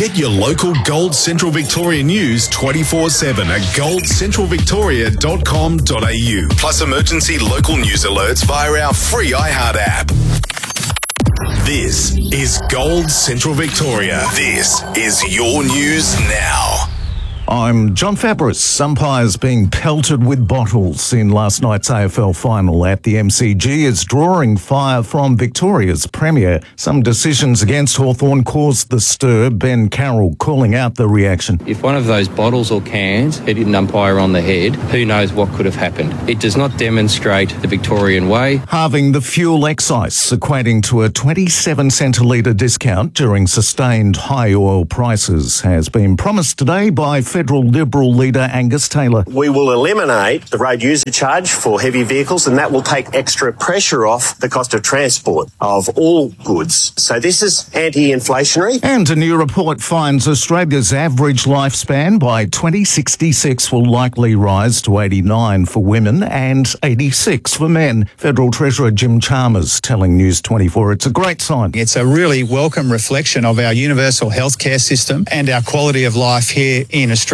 Get your local Gold Central Victoria news 24/7 at goldcentralvictoria.com.au. Plus emergency local news alerts via our free iHeart app. This is Gold Central Victoria. This is your news now. I'm John Fabris. Umpires being pelted with bottles in last night's AFL final at the MCG is drawing fire from Victoria's Premier. Some decisions against Hawthorn caused the stir. Ben Carroll calling out the reaction. If one of those bottles or cans hit an umpire on the head, who knows what could have happened. It does not demonstrate the Victorian way. Halving the fuel excise, equating to a 27 cent a litre discount during sustained high oil prices, has been promised today by Federal Liberal leader Angus Taylor. We will eliminate the road user charge for heavy vehicles, and that will take extra pressure off the cost of transport of all goods. So this is anti-inflationary. And a new report finds Australia's average lifespan by 2066 will likely rise to 89 for women and 86 for men. Federal Treasurer Jim Chalmers telling News 24 it's a great sign. It's a really welcome reflection of our universal healthcare system and our quality of life here in Australia.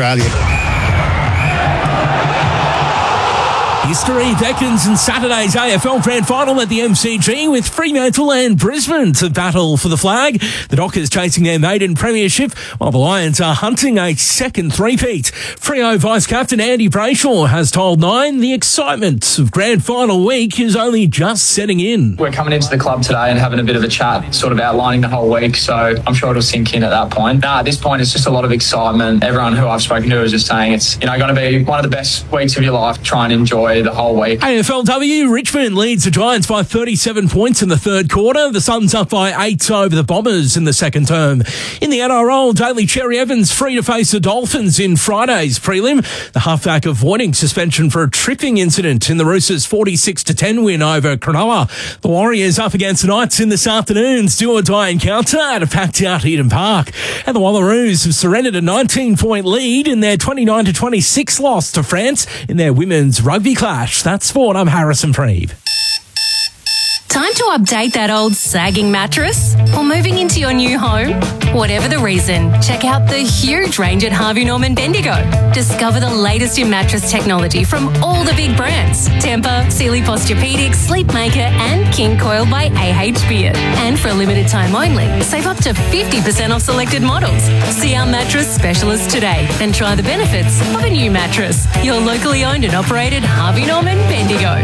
History beckons in Saturday's AFL Grand Final at the MCG with Fremantle and Brisbane to battle for the flag. The Dockers chasing their maiden premiership while the Lions are hunting a second three-peat. Freo Vice-Captain Andy Brayshaw has told Nine the excitement of Grand Final week is only just setting in. We're coming into the club today and having a bit of a chat, sort of outlining the whole week, so I'm sure it'll sink in at that point. At this point, it's just a lot of excitement. Everyone who I've spoken to is just saying it's going to be one of the best weeks of your life. Try and enjoy the whole week. AFLW, Richmond leads the Giants by 37 points in the third quarter. The Suns up by 8 over the Bombers in the second term. In the NRL, Daly Cherry Evans free to face the Dolphins in Friday's prelim. The halfback avoiding suspension for a tripping incident in the Roosters' 46-10 win over Cronulla. The Warriors up against the Knights in this afternoon's do-or-die encounter at a packed-out Eden Park. And the Wallaroos have surrendered a 19-point lead in their 29-26 loss to France in their women's rugby clash. That's sport. I'm Harrison Preeve. Time to update that old sagging mattress? Or moving into your new home? Whatever the reason, check out the huge range at Harvey Norman Bendigo. Discover the latest in mattress technology from all the big brands. Tempur, Sealy Posturepedic, Sleepmaker and King Coil by AH Beard. And for a limited time only, save up to 50% off selected models. See our mattress specialist today and try the benefits of a new mattress. Your locally owned and operated Harvey Norman Bendigo.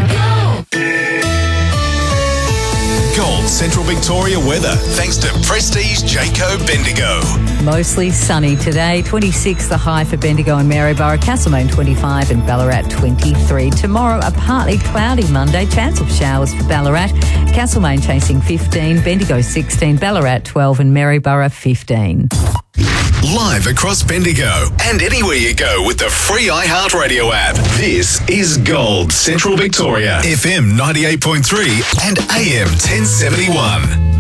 Gold Central Victoria weather, thanks to Prestige Jayco Bendigo. Mostly sunny today, 26 the high for Bendigo and Maryborough, Castlemaine 25 and Ballarat 23. Tomorrow, a partly cloudy Monday, chance of showers for Ballarat, Castlemaine chasing 15, Bendigo 16, Ballarat 12 and Maryborough 15. Live across Bendigo and anywhere you go with the free iHeartRadio app. This is Gold Central Victoria, FM 98.3 and AM 1071.